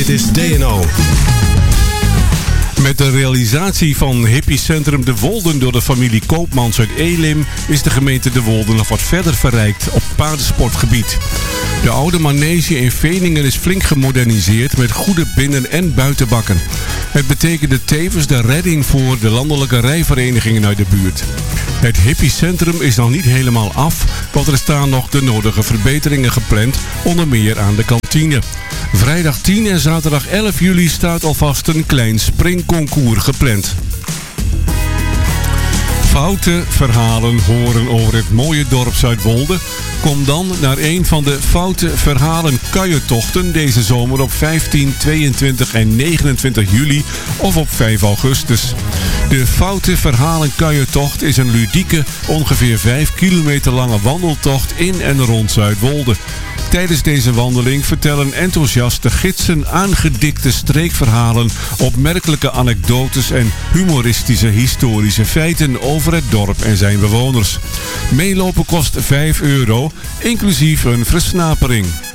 Dit is DNO. Met de realisatie van hippiecentrum De Wolden door de familie Koopmans uit Elim is de gemeente De Wolden nog wat verder verrijkt op paardensportgebied. De oude manege in Veningen is flink gemoderniseerd met goede binnen- en buitenbakken. Het betekende tevens de redding voor de landelijke rijverenigingen uit de buurt. Het hippiecentrum is nog niet helemaal af, want er staan nog de nodige verbeteringen gepland, onder meer aan de kantine. Vrijdag 10 en zaterdag 11 juli staat alvast een klein springconcours gepland. Foute verhalen horen over het mooie dorp Zuidwolde? Kom dan naar een van de Foute Verhalen Kuiertochten deze zomer op 15, 22 en 29 juli of op 5 augustus. De Foute Verhalen Kuiertocht is een ludieke, ongeveer 5 kilometer lange wandeltocht in en rond Zuidwolde. Tijdens deze wandeling vertellen enthousiaste gidsen aangedikte streekverhalen, opmerkelijke anekdotes en humoristische historische feiten over het dorp en zijn bewoners. Meelopen kost €5, inclusief een versnapering.